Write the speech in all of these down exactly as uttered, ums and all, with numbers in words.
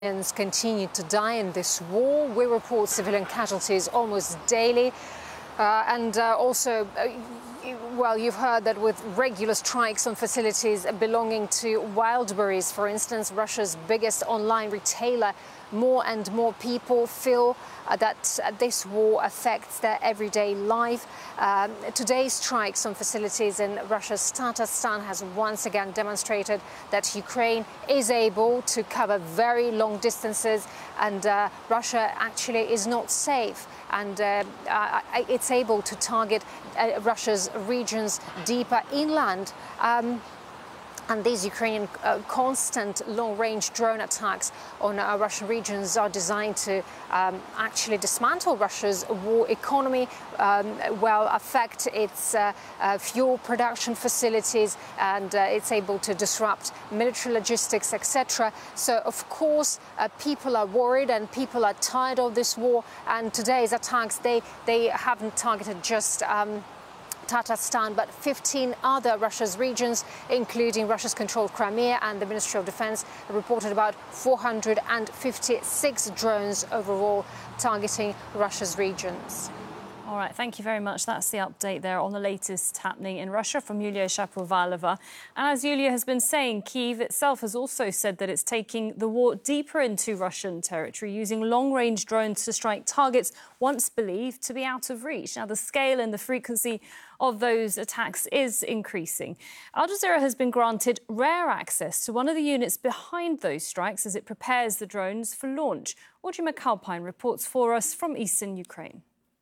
Civilians continue to die in this war. We report civilian casualties almost daily. Uh, and uh, also, uh, well, you've heard that with regular strikes on facilities belonging to Wildberries, for instance, Russia's biggest online retailer, more and more people feel uh, that uh, this war affects their everyday life. Um, today's strikes on facilities in Russia's Tatarstan has once again demonstrated that Ukraine is able to cover very long distances, and uh, Russia actually is not safe. And uh, uh, it's able to target uh, Russia's regions deeper inland. Um, And these Ukrainian uh, constant long-range drone attacks on uh, Russian regions are designed to um, actually dismantle Russia's war economy, um, well, affect its uh, uh, fuel production facilities, and uh, it's able to disrupt military logistics, et cetera. So, of course, uh, people are worried and people are tired of this war. And today's attacks, they, they haven't targeted just Um, Tatarstan, but fifteen other Russia's regions, including Russia's controlled Crimea, and the Ministry of Defense reported about four hundred fifty-six drones overall targeting Russia's regions. All right, thank you very much. That's the update there on the latest happening in Russia from Yulia Shapovalova. And as Yulia has been saying, Kyiv itself has also said that it's taking the war deeper into Russian territory, using long-range drones to strike targets once believed to be out of reach. Now, the scale and the frequency of those attacks is increasing. Al Jazeera has been granted rare access to one of the units behind those strikes as it prepares the drones for launch. Audrey McAlpine reports for us from eastern Ukraine.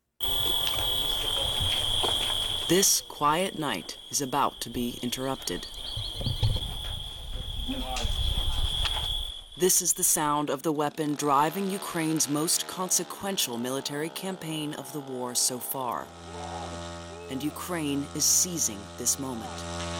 This quiet night is about to be interrupted. This is the sound of the weapon driving Ukraine's most consequential military campaign of the war so far. And Ukraine is seizing this moment.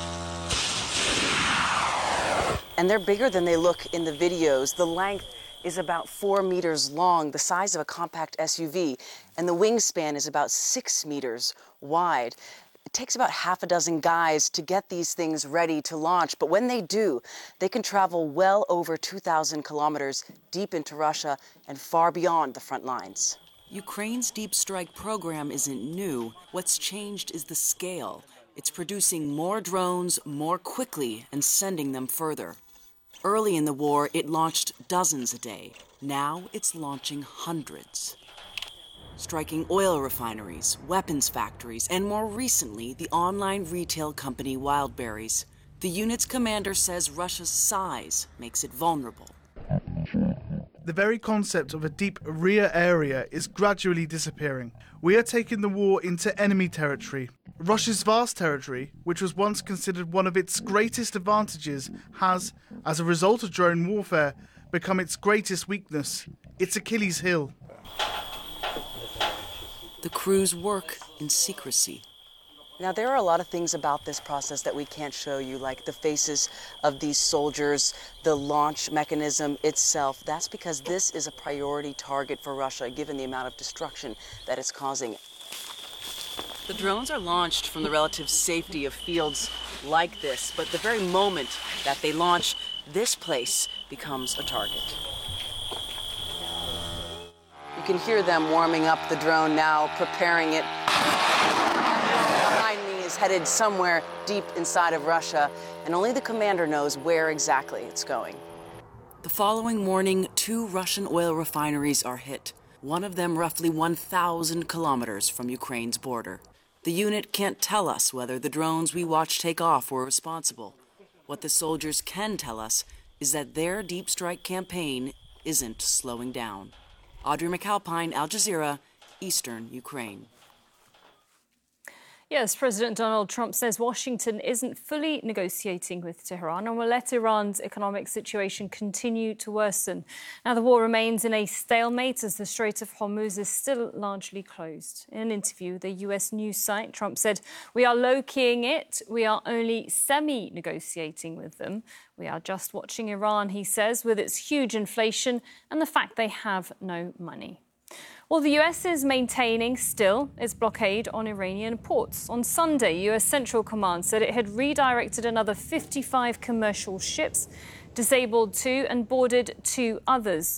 And they're bigger than they look in the videos. The length is about four meters long, the size of a compact S U V, and the wingspan is about six meters wide. It takes about half a dozen guys to get these things ready to launch, but when they do, they can travel well over two thousand kilometers deep into Russia and far beyond the front lines. Ukraine's deep strike program isn't new. What's changed is the scale. It's producing more drones more quickly and sending them further. Early in the war, it launched dozens a day. Now it's launching hundreds. Striking oil refineries, weapons factories, and more recently, the online retail company Wildberries. The unit's commander says Russia's size makes it vulnerable. The very concept of a deep rear area is gradually disappearing. We are taking the war into enemy territory. Russia's vast territory, which was once considered one of its greatest advantages, has, as a result of drone warfare, become its greatest weakness, its Achilles heel. The crews work in secrecy. Now, there are a lot of things about this process that we can't show you, like the faces of these soldiers, the launch mechanism itself. That's because this is a priority target for Russia, given the amount of destruction that it's causing. The drones are launched from the relative safety of fields like this, but the very moment that they launch, this place becomes a target. You can hear them warming up the drone now, preparing it. Behind me is headed somewhere deep inside of Russia, and only the commander knows where exactly it's going. The following morning, two Russian oil refineries are hit, one of them roughly one thousand kilometers from Ukraine's border. The unit can't tell us whether the drones we watch take off were responsible. What the soldiers can tell us is that their deep strike campaign isn't slowing down. Audrey McAlpine, Al Jazeera, Eastern Ukraine. Yes, President Donald Trump says Washington isn't fully negotiating with Tehran and will let Iran's economic situation continue to worsen. Now, the war remains in a stalemate as the Strait of Hormuz is still largely closed. In an interview with the U S news site, Trump said, "We are low-keying it. We are only semi-negotiating with them. We are just watching Iran," he says, with its huge inflation and the fact they have no money. Well, the U S is maintaining still its blockade on Iranian ports. On Sunday, U S Central Command said it had redirected another fifty-five commercial ships, disabled two and boarded two others.